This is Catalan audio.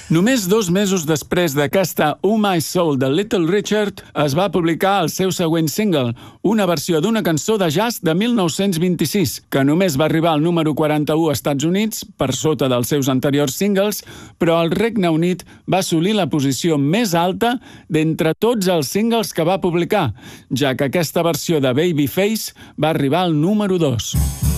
Només 2 mesos després d'aquesta Oh My Soul de Little Richard es va publicar el seu següent single, una versió d'una cançó de jazz de 1926, que només va arribar al número 41 als Estats Units, per sota dels seus anteriors singles, però al Regne Unit va assolir la posició més alta d'entre tots els singles que va publicar, ja que aquesta versió de Babyface va arribar al número 2.